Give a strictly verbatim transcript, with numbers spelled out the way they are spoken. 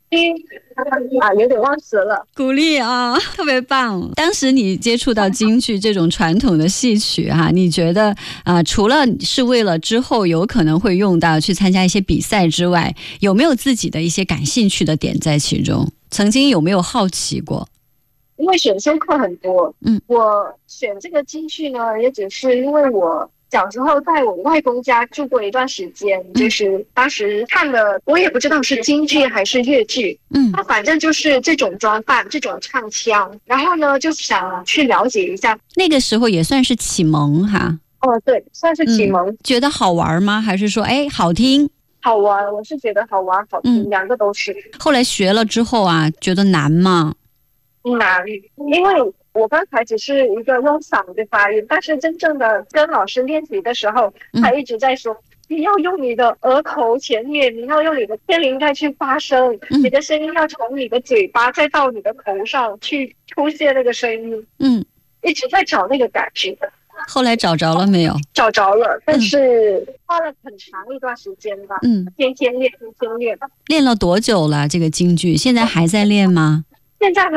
啊，有点忘词了。 鼓励啊，特别棒。当时你接触到京剧这种传统的戏曲哈、啊，你觉得啊、呃，除了是为了之后有可能会用到去参加一些比赛之外，有没有自己的一些感兴趣的点在其中？曾经有没有好奇过？ 因为选修课很多， 嗯， 我选这个京剧呢，也只是因为我小时候在我外公家住过一段时间，就是当时看的，我也不知道是京剧还是粤剧， 嗯， 那反正就是这种装扮、这种唱腔，然后呢就想去了解一下。 那个时候也算是启蒙哈。 哦，对，算是启蒙。 嗯、觉得好玩吗？还是说，哎，好听？ 好玩，我是觉得好玩好听， 嗯、 两个都是。 后来学了之后啊，觉得难吗？ 难，因为我刚才只是一个用嗓子发音，但是真正的跟老师练习的时候，他一直在说、嗯、你要用你的额头前面，你要用你的天灵盖去发声、嗯、你的声音要从你的嘴巴再到你的头上去出现那个声音。嗯，一直在找那个感觉。 后来找着了没有？ 找着了，但是花了很长一段时间吧。嗯，天天练，天天练。 练了多久了？这个京剧现在还在练吗？ 现在很